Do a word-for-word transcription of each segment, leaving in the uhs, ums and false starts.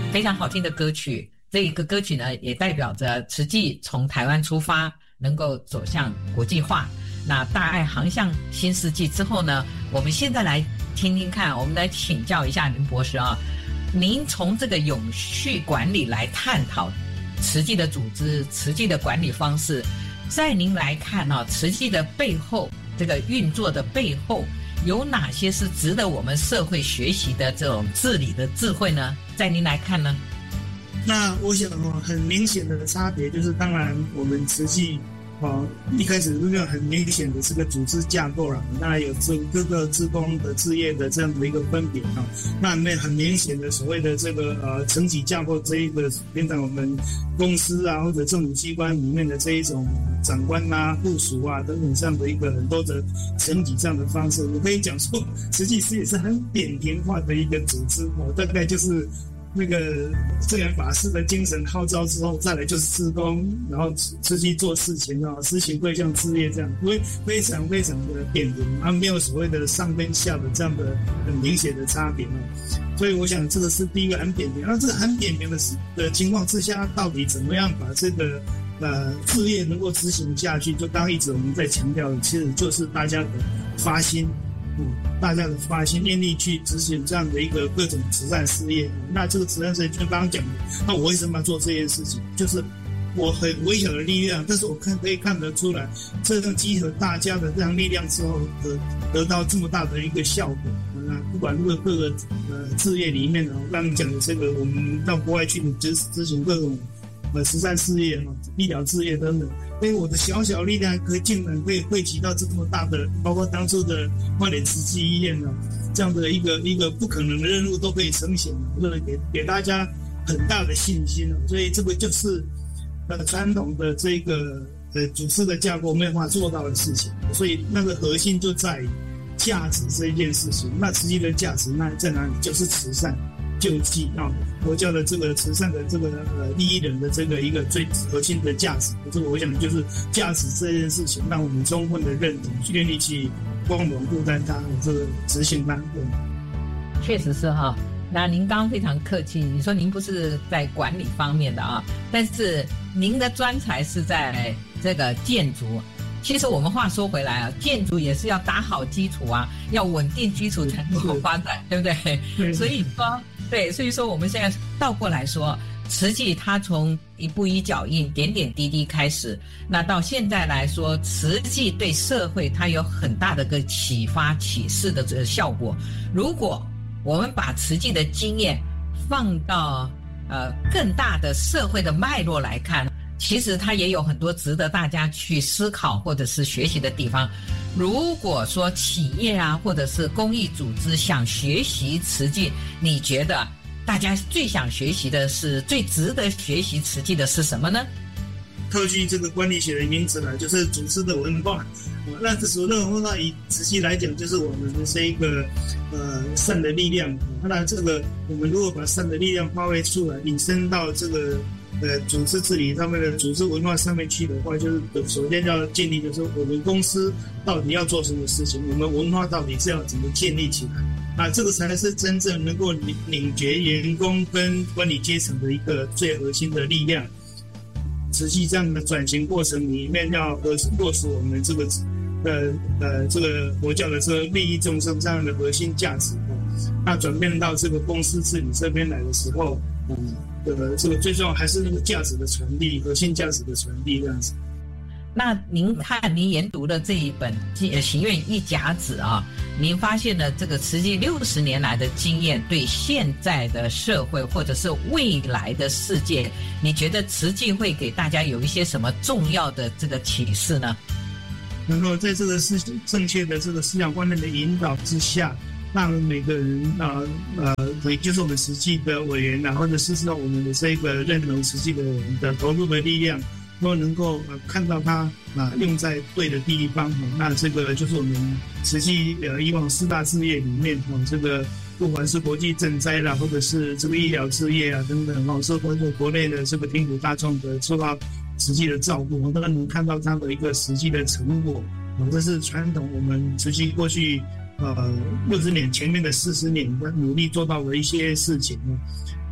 非常好听的歌曲。这一个歌曲呢，也代表着慈济从台湾出发，能够走向国际化。那大爱航向新世纪之后呢，我们现在来听听看，我们来请教一下林博士啊，您从这个永续管理来探讨慈济的组织、慈济的管理方式，在您来看啊，慈济的背后，这个运作的背后，有哪些是值得我们社会学习的这种治理的智慧呢？在您来看呢？ 那我想哦，很明显的差别就是，当然我们慈济哦，一开始这个很明显的这个组织架构了，当然有这各个志工的志业的这样的一个分别啊。那那很明显的所谓的这个呃层级架构这一个，变成我们公司啊或者政府机关里面的这一种长官啊、部属啊等等这样的一个很多的层级这样的方式，我可以讲说，实际是也是很扁平化的一个组织哦，大概就是。那个自然法师的精神号召之后，再来就是志工，然后出去做事情啊，施行贵项事业这样，会非常非常的扁平，啊，没有所谓的上跟下的这样的很明显的差别啊。所以我想这个是第一个很扁平。那这个很扁平的的情况之下，到底怎么样把这个呃事业能够执行下去？就刚一直我们在强调的，其实就是大家的发心。嗯，大家的发心愿力去执行这样的一个各种慈善事业，那这个慈善事业就刚刚讲的，那我为什么要做这件事情？就是我很微小的力量，但是我看可以看得出来，这样集合大家的这样力量之后，得得到这么大的一个效果。那不管这个各个呃事业里面呢，刚刚讲的这个，我们到国外去执执行各种呃慈善事业、医疗事业等等。所以我的小小力量可以竟然可以汇集到这么大的，包括当初的花莲慈济医院啊，这样的一个一个不可能的任务都可以呈现，或者给给大家很大的信心。所以这个就是呃传统的这个呃组织的架构没有办法做到的事情。所以那个核心就在于价值这一件事情。那慈济的价值那在哪里？就是慈善。救济啊，佛教的这个慈善的这个呃利益人的这个一个最核心的价值，这个我想就是价值这件事情，让我们充分的认同，愿意去共同负担它，这个执行它。 确实是哈。那您刚刚非常客气，你说您不是在管理方面的啊，但是您的专才是在这个建筑。其实我们话说回来啊，建筑也是要打好基础啊，要稳定基础才能够发展，对不对？所以说。对，所以说我们现在倒过来说，慈济它从一步一脚印、点点滴滴开始，那到现在来说，慈济对社会它有很大的个启发、启示的这个效果。如果我们把慈济的经验放到呃更大的社会的脉络来看，其实它也有很多值得大家去思考或者是学习的地方。如果说企业啊，或者是公益组织想学习慈济，你觉得大家最想学习的是最值得学习慈济的是什么呢？ 套句这个管理学的名词呢，就是组织的文化。那这组织的文化以慈济来讲，就是我们的这一个呃善的力量。那这个我们如果把善的力量发挥出来，引申到这个。呃，组织治理上面的组织文化上面去的话，就是首先要建立的是我们公司到底要做什么事情，我们文化到底是要怎么建立起来啊？这个才是真正能够凝凝结员工跟管理阶层的一个最核心的力量。实际这样的转型过程里面，要落实我们这个呃呃这个佛教的这个利益众生这样的核心价值，那转变到这个公司治理这边来的时候，嗯。呃，这个最重要还是那个价值的传递，核心价值的传递这样子。 那您看，您研读的这一本《行愿一甲子》啊，您发现了这个慈济六十年来的经验，对现在的社会或者是未来的世界，你觉得慈济会给大家有一些什么重要的这个启示呢？ 能够在这个是正确的这个思想观念的引导之下。让每个人啊呃，也就是我们实际的委员啊，或者是说我们的这个认同实际的我们的投入的力量，都能够呃看到它啊用在对的地方。那这个就是我们实际呃以往四大事业里面哦，这个不管是国际赈灾啦，或者是这个医疗事业啊等等哦，受包括国内的这个贫苦大众的受到实际的照顾，我都能看到它的一个实际的成果。哦，这是传统我们实际过去。呃，六十年前面的四十年努力做到的一些事情。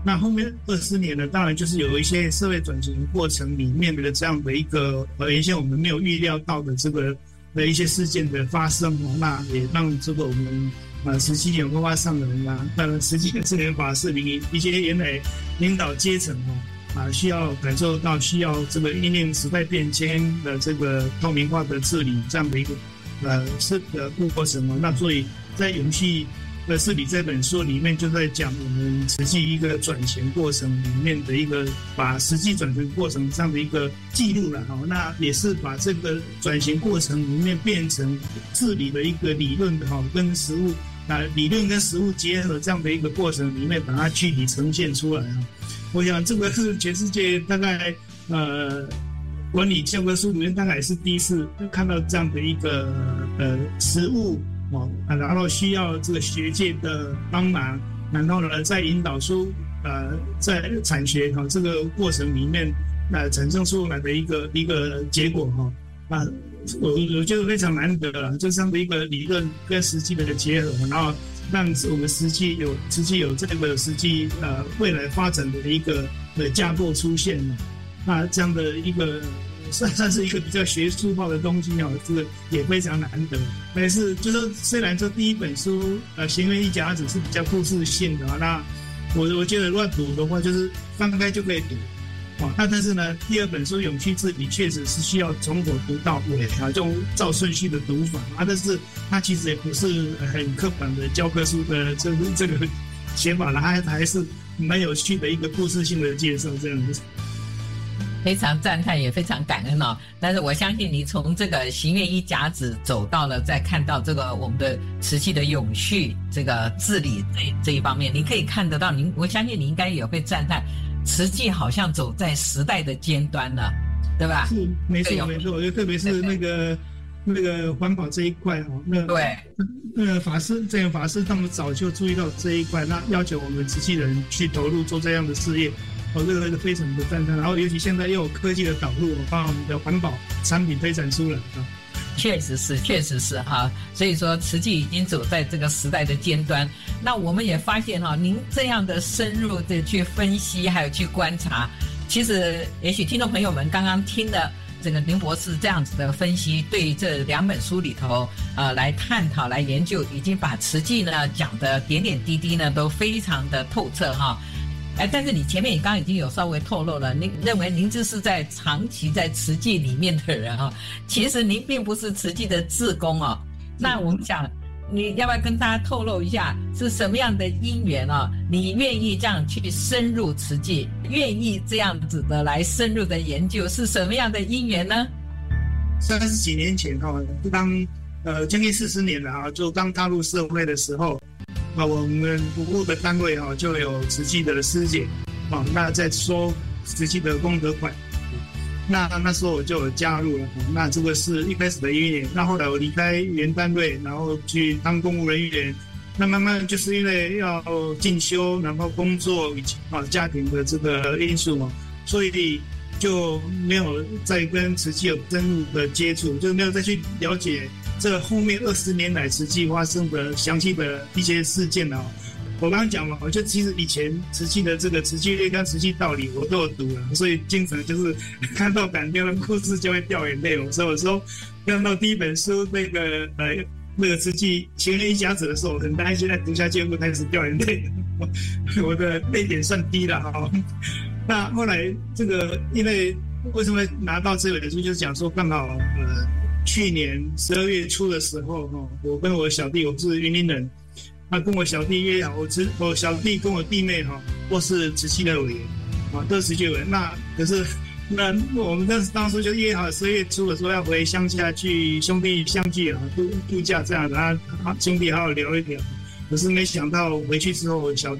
那后面二十年呢，当然就是有一些社会转型过程里面的这样的一个呃一些我们没有预料到的这个的一些事件的发生哦，那也让这个我们呃实际有文化上的人啊，当然实际的智能法是领一些原来领导阶层哦啊需要感受到需要这个因应时代变迁的这个透明化的治理这样的一个呃是的过程哦，那所以在永续的治理这本书里面就在讲我们实际一个转型过程里面的一个把实际转型过程上的一个记录了哈，那也是把这个转型过程里面变成治理的一个理论哈跟实务啊理论跟实务结合这样的一个过程里面把它具体呈现出来啊，我想这个是全世界大概呃管理教科书里面大概也是第一次看到这样的一个呃实务。哦，然后需要这个学界的帮忙，然后呢，再引导出呃，在产学哈、哦、这个过程里面，那、呃、产生出来的一个一个结果哈、哦，啊，我我觉得非常难得了，就这样的一个理论跟实际的结合，然后让我们实际有实际有这个实际呃未来发展的一个的架构出现了，那这样的一个。算算是一个比较学术化的东西哦，这个也非常难得。但是就是虽然说第一本书呃《行愿一甲子》是比较故事性的啊，那我我觉得乱读的话就是翻开就可以读，哦，那但是呢第二本书《永续治理》确实是需要从头读到尾啊，就照顺序的读法啊，但是它其实也不是很刻板的教科书的这个这个写法了，它还是蛮有趣的一个故事性的介绍这样子。 非常赞叹，也非常感恩哦。但是我相信你从这个行愿一甲子走到了，再看到这个我们的慈济的永续这个治理这这一方面，你可以看得到，您我相信你应该也会赞叹，慈济好像走在时代的尖端了，对吧？ 是，没错没错，我觉得特别是那个那个环保这一块哦，那对， 那个法师这个法师他们早就注意到这一块，那要求我们慈济人去投入做这样的事业。哦，这个非常的赞叹，然后尤其现在又有科技的导入，把我们的环保产品推展出来啊。 确实是，确实是哈。所以说，慈济已经走在这个时代的尖端。那我们也发现哈，您这样的深入的去分析，还有去观察，其实也许听众朋友们刚刚听的这个林博士这样子的分析，对这两本书里头呃来探讨、来研究，已经把慈济呢讲的点点滴滴呢都非常的透彻哈。哎，但是你前面也刚刚已经有稍微透露了，您认为您这是在长期在慈济里面的人啊，其实您并不是慈济的志工哦。那我们想，你要不要跟大家透露一下是什么样的因缘啊？你愿意这样去深入慈济，愿意这样子的来深入的研究，是什么样的因缘呢？ 三十几年前哈，当呃将近四十年了啊，就刚踏入社会的时候。啊，我们服务的单位哈、啊、就有慈济的师姐，啊，那在收慈济的功德款，那那时候我就有加入了，啊、那这个是一开始的因缘。那后来我离开原单位，然后去当公务人员，那慢慢就是因为要进修，然后工作以及啊家庭的这个因素嘛，所以就没有再跟慈济有深入的接触，就没有再去了解。这后面二十年来慈济发生的详细的一些事件啊，我刚刚讲嘛，我就其实以前慈济的这个慈济略跟慈济道理我都有读了，所以经常就是看到感动的故事就会掉眼泪。所以有时候看到第一本书那个呃那个慈济行愿一甲子的时候，很担心现在读下去会开始掉眼泪，我的泪点算低了哈。那后来这个因为为什么拿到这本书，就是讲说刚好呃。去年十二月初的时候，我跟我小弟，我是云林人，他跟我小弟约好，我只我小弟跟我弟妹哈，都是慈济的委员，啊，都是慈济委员。那可是那我们当时当初就约好十二月初的时候要回乡下去兄弟相聚啊，度度假这样，然后兄弟好好聊一聊。可是没想到回去之后，小弟